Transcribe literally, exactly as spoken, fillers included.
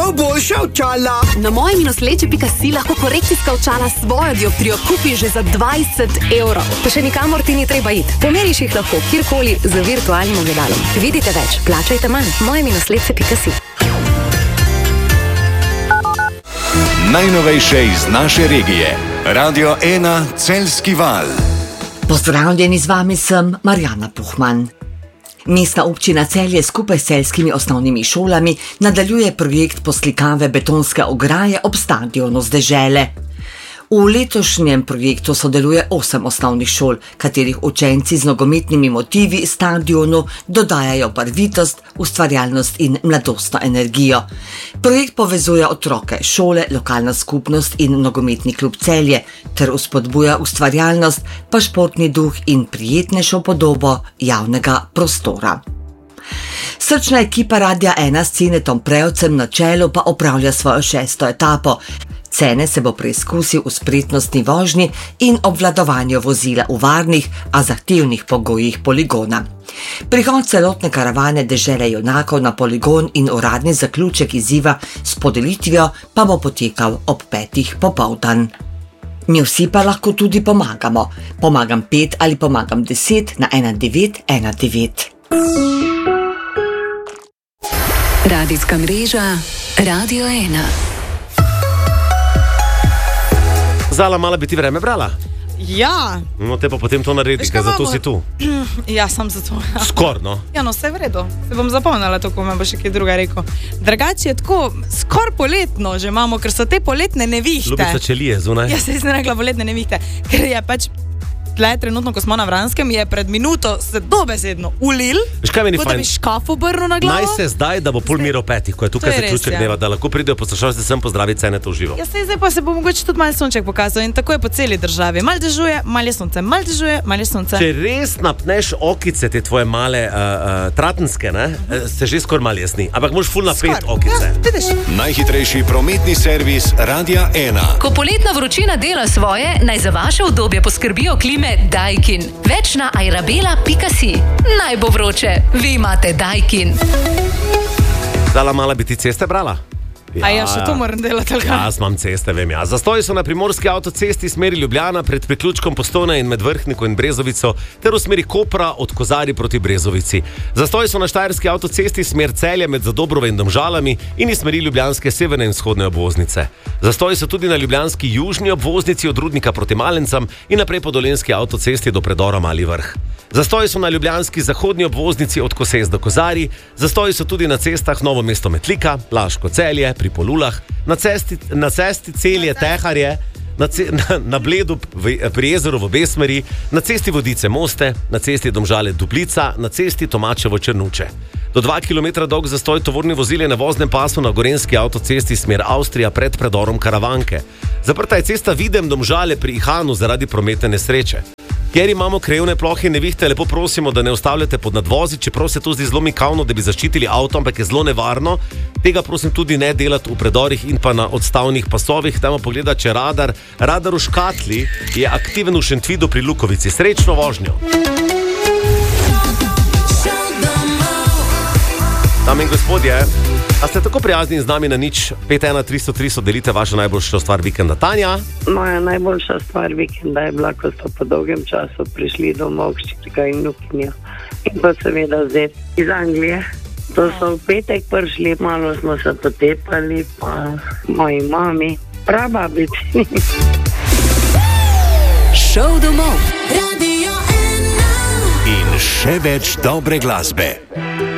malo boljša očala. Na mojem nosleče pika si lahko korekcijska očala svojo dioptrijo kupiš že za dvajset evrov. Pa še nikamor ti ni treba iti. Pomeriš jih lahko kjerkoli z virtualnim ogledalom. Vidite več, plačajte manj. moje nosleče pika si. Najnovejše iz naše regije. Radio ena Celjski val. Pozdravljeni, z vami sem Marjana Puhman. Mestna občina Celje skupaj s celjskimi osnovnimi šolami nadaljuje projekt poslikave betonske ograje ob stadionu z dežele. V letošnjem projektu sodeluje osem osnovnih šol, katerih učenci z nogometnimi motivi stadionu dodajajo barvitost, ustvarjalnost in mladostno energijo. Projekt povezuje otroke, šole, lokalna skupnost in nogometni klub Celje ter vzpodbuja ustvarjalnost, pa športni duh in prijetnejšo podobo javnega prostora. Srčna ekipa Radia ena s Cinetom Prevcem na čelu pa opravlja svojo šesto etapo. Cene se bo preizkusil v spretnostni vožnji in obvladovanju vozila v varnih, a zahtevnih pogojih poligona. Prihod celotne karavane dežele junakov na poligon in uradni zaključek izziva s podelitvijo pa bo potekal ob petih popoldan. Mi vsi pa lahko tudi pomagamo. Pomagam pet ali pomagam deset na ena devet ena devet. Radijska mreža Radio ena. Zala, mala bi ti vreme brala? Ja. No, te pa potem to naredi, ker zato si tu. Ja, sem zato. Ja. Skor, no. Ja, no, vse v redu. Se bom zapomnila, tako me bo še kaj druga rekel. Drugače je tako, skor poletno že imamo, ker so te poletne nevihte. Ljubica čelije zunaj. Ja, se nisem rekla poletne nevihte, ker je pač tle trenutno, ko smo na Vranskem, je pred minuto se dobesedno ulil, kot da bi škaf obrnil na glavo. Naj se zdaj, da bo pol miro petih, ko je tukaj zaključek ja. dneva, da lahko pridejo poslušalci sem pozdraviti Ceneta v živo. Ja, sej, zdaj pa se bo mogoče tudi malo sonček pokazal in tako je po celi državi. Mal dežuje, mal je sonce, mal dežuje, mal je sonce. Če res napneš okice, te tvoje male uh, uh, tratenske, ne, uh, se že skor mal jasni, ampak moraš ful napet okice. Ja, najhitrejši prometni servis Radia ena. Ko poletna vročina dela svoje, naj za vaše udobje poskrbijo klime Daikin. Več na airabela pika si. Naj bo vroče, vi imate Daikin. Zala, mala bi ti ceste brala? Ja, a ja, še to moram delati. Jaz imam ceste, vem ja. Zastoji so na primorski avtocesti smeri Ljubljana pred priključkom Postojna in med Vrhniko in Brezovico ter v smeri Kopra od Kozarij proti Brezovici. Zastoji so na štajerski avtocesti smer Celje med Zadobrove in Domžalami in iz smeri ljubljanske severne in vzhodne obvoznice. Zastoji so tudi na ljubljanski južni obvoznici od Rudnika proti Malencam in naprej po dolenjski avtocesti do predora Mali Vrh. Zastoji so na ljubljanski zahodni obvoznici od Koses do Kozarij, zastoji so tudi na cestah Novo mesto Metlika, Laško Celje, pri Polulah, na cesti, na cesti Celje Teharje, na, ce, na, na Bledu v, pri jezeru v obe smeri, na cesti Vodice Moste, na cesti Domžale Duplica, na cesti Tomačevo Črnuče. Do dva kilometra dolg zastoj tovorni vozil je na voznem pasu na gorenjski avtocesti smer Avstrija pred predorom Karavanke. Zaprta je cesta Videm Domžale pri Ihanu zaradi prometne nesreče. Ker imamo krajevne plohe in nevihte, lepo prosimo, da ne ustavljate pod nadvozi, čeprav se to zdi zelo mikavno, da bi zaščitili avto, ampak je zelo nevarno. Tega prosim tudi ne delati v predorih in pa na odstavnih pasovih. Dajmo pogledati, če radar. Radar v Škatli je aktiven v Šentvidu pri Lukovici. Srečno vožnjo. Dame in gospodje, a ste tako prijazni z nami na nič pet ena tristo tristo delite vašo najboljšo stvar vikenda? Tanja? Moja najboljša stvar vikenda je bila, ko so po dolgem času prišli domov hčerka in vnukinja. In pa seveda zdaj iz Anglije. To so v petek prišli, malo smo se potepali, pa moji mami, prababici. Šov domov. In še več dobre glasbe.